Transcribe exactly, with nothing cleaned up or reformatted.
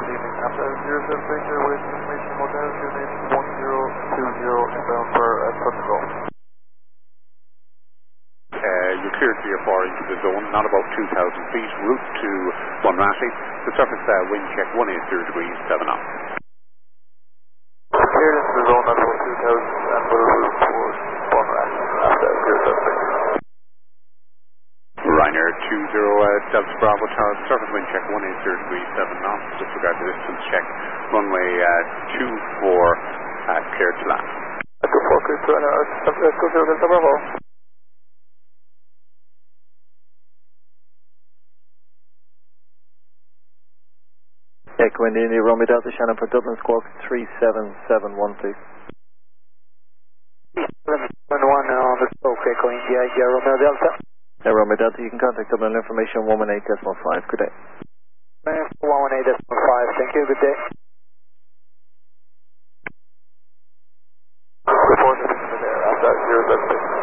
evening. After zero seven Baker with information hotel unit one zero two zero inbound for uh, Sutton. Uh, you're cleared V F R into the zone, not about two thousand feet, route to Bunratty. The surface uh, wind check one eighty degrees, seven knots. Cleared into the zone, not about two thousand, and we'll route towards Bunratty after zero seven Baker. Ryanair two zero uh, Delta Bravo Tower, surface wind check one eighty degrees, seven knots. Disregard the distance check, runway uh, two four, uh, cleared to land. two four, cleared to land, two zero Delta Bravo. Echo India, India, Romeo Delta, Shannon for Dublin, squawk three seven seven one, please. seven one on the stroke, Echo India, India, Romeo Delta. Yeah, Romeo Delta, you can contact Dublin information one one eight point five, good day. one one eight point five, thank you, good day. Report to the air, after zero seven.